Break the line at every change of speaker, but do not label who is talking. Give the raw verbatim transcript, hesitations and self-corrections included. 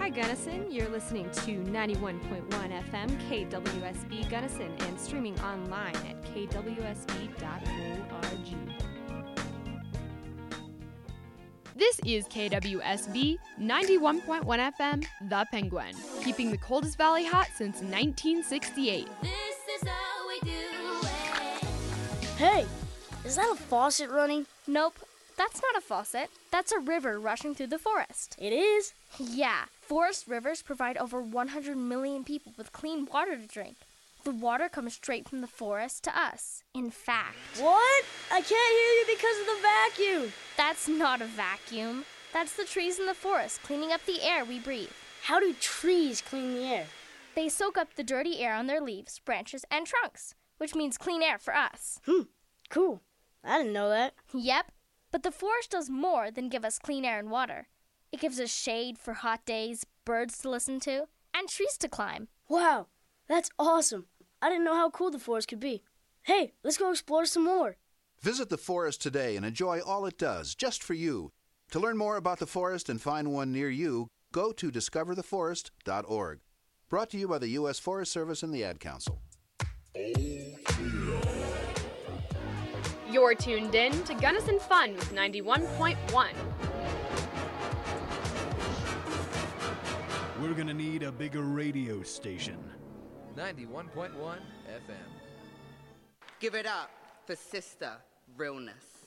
Hi Gunnison, you're listening to ninety-one point one F M K W S B Gunnison and streaming online at k w s b dot org.
This is K W S B ninety-one point one F M, The Penguin, keeping the coldest valley hot since nineteen sixty-eight.
This is how we do it.
Hey, is that a faucet running?
Nope, that's not a faucet. That's a river rushing through the forest.
It is?
Yeah, forest rivers provide over one hundred million people with clean water to drink. The water comes straight from the forest to us. In fact...
What? I can't hear you because of the vacuum.
That's not a vacuum. That's the trees in the forest cleaning up the air we breathe.
How do trees clean the air?
They soak up the dirty air on their leaves, branches, and trunks, which means clean air for us.
Hmm, cool. I didn't know that.
Yep, but the forest does more than give us clean air and water. It gives us shade for hot days, birds to listen to, and trees to climb.
Wow, that's awesome. I didn't know how cool the forest could be. Hey, let's go explore some more.
Visit the forest today and enjoy all it does, just for you. To learn more about the forest and find one near you, go to discover the forest dot org. Brought to you by the U S Forest Service and the Ad Council.
You're tuned in to Gunnison Fun with ninety-one point one.
We're gonna need a bigger radio station.
ninety-one point one F M.
Give it up for Sister Realness.